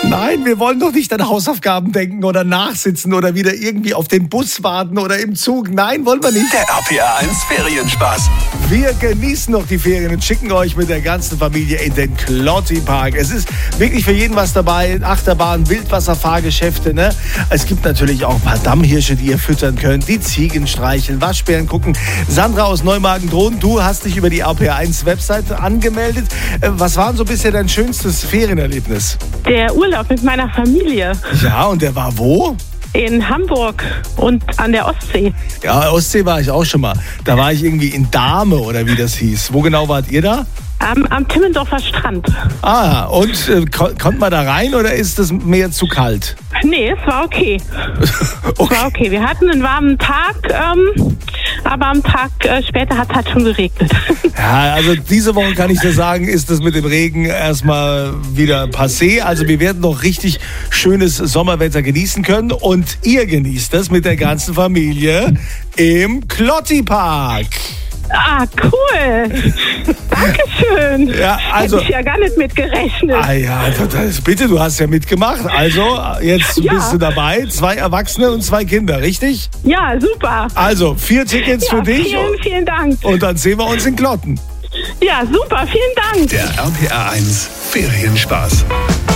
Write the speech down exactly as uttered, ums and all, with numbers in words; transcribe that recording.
Nein, wir wollen doch nicht an Hausaufgaben denken oder nachsitzen oder wieder irgendwie auf den Bus warten oder im Zug. Nein, wollen wir nicht. Der R P R eins Ferienspaß. Wir genießen noch die Ferien und schicken euch mit der ganzen Familie in den Klotti-Park. Es ist wirklich für jeden was dabei. Achterbahn, Wildwasserfahrgeschäfte. Ne? Es gibt natürlich auch ein paar Dammhirsche, die ihr füttern könnt. Die Ziegen streicheln, Waschbären gucken. Sandra aus Neumagen-Drohn, du hast dich über die R P R eins Webseite angemeldet. Was war denn so bisher dein schönstes Ferienerlebnis? Der Urlaub mit meiner Familie. Ja, und der war wo? In Hamburg und an der Ostsee. Ja, Ostsee war ich auch schon mal. Da war ich irgendwie in Dahme oder wie das hieß. Wo genau wart ihr da? Am, am Timmendorfer Strand. Ah, und äh, kon- konnte man da rein oder ist das Meer zu kalt? Nee, es war okay. Okay. Es war okay. Wir hatten einen warmen Tag, ähm, aber am Tag äh, später hat es halt schon geregnet. Ja, also diese Woche kann ich dir sagen, ist das mit dem Regen erstmal wieder passé. Also wir werden noch richtig schönes Sommerwetter genießen können und ihr genießt das mit der ganzen Familie im Klotti-Park. Ah, cool. Dankeschön. Ja, also- Hätte ich ja gar nicht mit gerechnet. Ah ja, das, bitte, du hast ja mitgemacht. Also, jetzt Ja. bist du dabei. Zwei Erwachsene und zwei Kinder, richtig? Ja, super. Also, vier Tickets Ja, für dich. vielen, vielen Dank. Und dann sehen wir uns in Klotten. Ja, super. Vielen Dank. Der R P R eins Ferienspaß.